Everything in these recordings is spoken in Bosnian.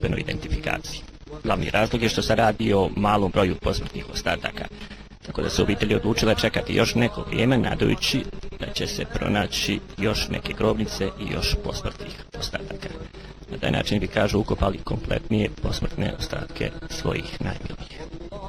identifikaciji. Glavni razlog je što se radi o malom broju posmrtnih ostataka, tako da se obitelji odlučila čekati još neko vrijeme, nadajući da će se pronaći još neke grobnice i još posmrtnih ostataka. Na taj način bi, kažu, ukopali kompletnije posmrtne ostatke svojih najmilijih.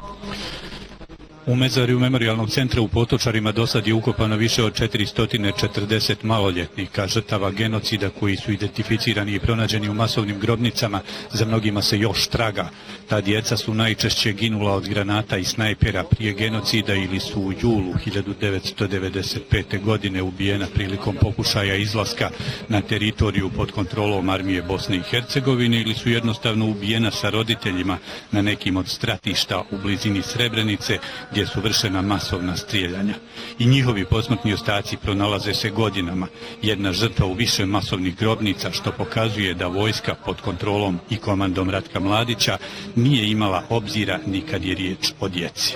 U mezarju Memorijalnog centra u Potočarima dosad je ukopano više od 440 maloljetnika, žrtava genocida koji su identificirani i pronađeni u masovnim grobnicama, za mnogima se još traga. Ta djeca su najčešće ginula od granata i snajpera prije genocida ili su u julu 1995. godine ubijena prilikom pokušaja izlaska na teritoriju pod kontrolom armije Bosne i Hercegovine ili su jednostavno ubijena sa roditeljima na nekim od stratišta u blizini Srebrenice, gdje su vršena masovna strijeljanja. I njihovi posmrtni ostaci pronalaze se godinama, jedna žrtva u više masovnih grobnica, što pokazuje da vojska pod kontrolom i komandom Ratka Mladića nije imala obzira ni kad je riječ o djeci.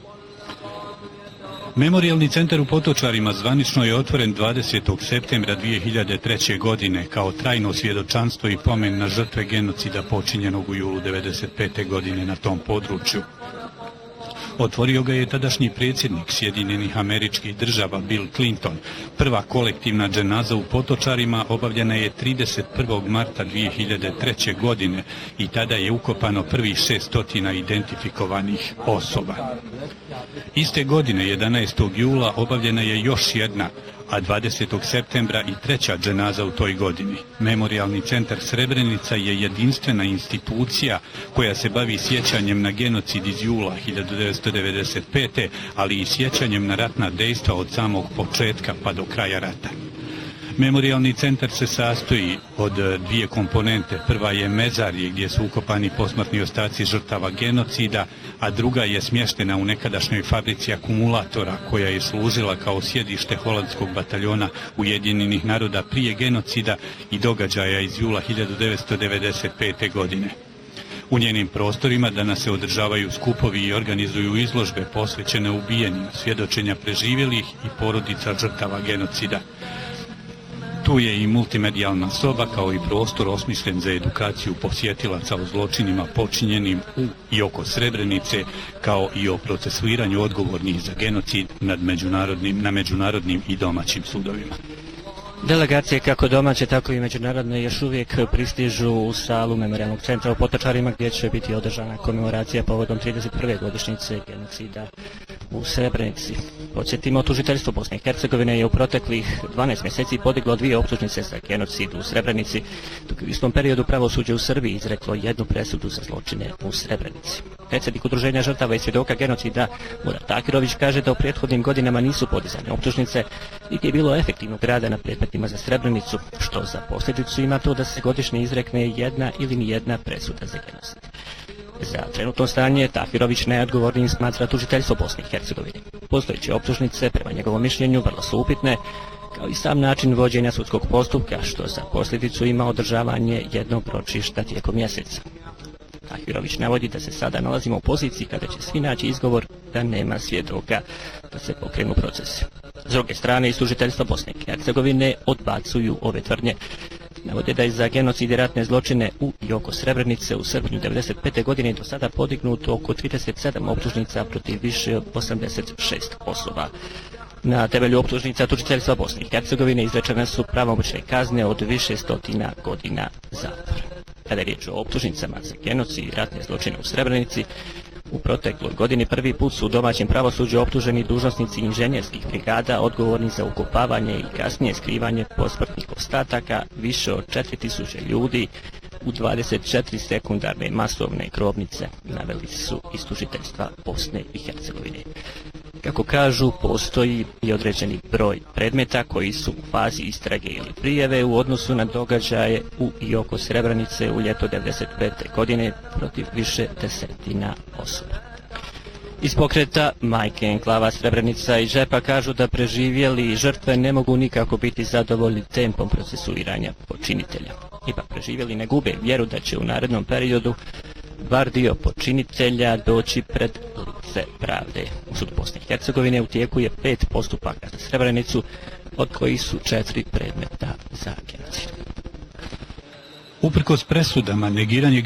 Memorijalni centar u Potočarima zvanično je otvoren 20. septembra 2003. godine kao trajno svjedočanstvo i pomen na žrtve genocida počinjenog u julu 1995. godine na tom području. Otvorio ga je tadašnji predsjednik Sjedinjenih Američkih Država Bill Clinton. Prva kolektivna dženaza u Potočarima obavljena je 31. marta 2003. godine i tada je ukopano prvih 600 identifikovanih osoba. Iste godine, 11. jula, obavljena je još jedna, a 20. septembra i treća dženaza u toj godini. Memorijalni centar Srebrenica je jedinstvena institucija koja se bavi sjećanjem na genocid iz jula 1995. ali i sjećanjem na ratna dejstva od samog početka pa do kraja rata. Memorijalni centar se sastoji od dvije komponente. Prva je mezarje gdje su ukopani posmrtni ostaci žrtava genocida, a druga je smještena u nekadašnjoj fabrici akumulatora koja je služila kao sjedište holandskog bataljona Ujedinjenih naroda prije genocida i događaja iz jula 1995. godine. U njenim prostorima danas se održavaju skupovi i organizuju izložbe posvećene ubijenim, svjedočenja preživjelih i porodica žrtava genocida. Tu je i multimedijalna soba kao i prostor osmišljen za edukaciju posjetilaca o zločinima počinjenim u i oko Srebrenice, kao i o procesuiranju odgovornih za genocid na međunarodnim i domaćim sudovima. Delegacije kako domaće, tako i međunarodne još uvijek pristižu u salu Memorijalnog centra u Potočarima, gdje će biti održana komemoracija povodom 31. godišnjice genocida u Srebrenici. Podsjetimo, tužiteljstvo Bosne i Hercegovine je u proteklih 12 mjeseci podiglo 2 optužnice za genocid u Srebrenici, dok u istom periodu pravosuđe u Srbiji izreklo 1 presudu za zločine u Srebrenici. Predsjednik Udruženja žrtava i svjedoka genocida Murat Tahirović kaže da u prethodnim godinama nisu podizane optužnice niti je bilo efektivnog rada na predmetima za Srebrenicu, što za posljedicu ima to da se godišnje izrekne 1 ili nijedna presuda za genocid. Za trenutno stanje Tahirović najodgovornijim smatra tužiteljstvo Bosne i Hercegovine. Postojeće optužnice, prema njegovom mišljenju, vrlo su upitne, kao i sam način vođenja sudskog postupka, što za posljedicu ima održavanje jednog ročišta tijekom mjeseca. Tahirović navodi da se sada nalazimo u poziciji kada će svi naći izgovor da nema svjedoka da se pokrenu procesi. S druge strane, iz tužiteljstva Bosne i Hercegovine odbacuju ove tvrdnje. Navode da je za genocid i ratne zločine u i oko Srebrenice u srpnju 1995. godine do sada podignuto oko 37 optužnica protiv više od 86 osoba. Na temelju optužnica tužiteljstva Bosne i Hercegovine izrečene su pravomoćne kazne od više stotina godina zatvora. Kada je riječ o optužnicama za genocid i ratne zločine u Srebrenici, u protekloj godini prvi put su u domaćem pravosuđu optuženi dužnosnici inženjerskih brigada odgovorni za ukopavanje i kasnije skrivanje posmrtnih ostataka više od 4000 ljudi u 24 sekundarne masovne grobnice, naveli su iz tužiteljstva Bosne i Hercegovine. Kako kažu, postoji i određeni broj predmeta koji su u fazi istrage ili prijave u odnosu na događaje u i oko Srebrenice u ljeto 1995. godine protiv više desetina osoba. Iz pokreta Majke enklava Srebrenica i Žepa kažu da preživjeli i žrtve ne mogu nikako biti zadovoljni tempom procesuiranja počinitelja. Ipak preživjeli ne gube vjeru da će u narednom periodu bar dio počinitelja doći pred lice pravde. U sudu Bosne i Hercegovine u tijeku je 5 postupaka za Srebrenicu, od kojih su 4 predmeta za genocid. Uprkos presudama, negiranje